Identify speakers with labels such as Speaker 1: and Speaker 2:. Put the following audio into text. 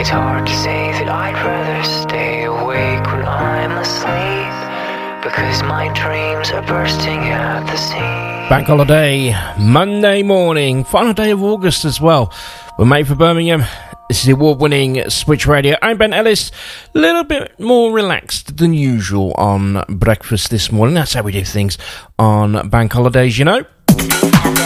Speaker 1: It's hard to say that I'd rather stay awake when I'm asleep, because my dreams are bursting at the seams.
Speaker 2: Bank holiday, Monday morning, final day of August as well. We're made for Birmingham. This is the award-winning Switch Radio. I'm Ben Ellis. A little bit more relaxed than usual on breakfast this morning. That's how we do things on bank holidays, you know.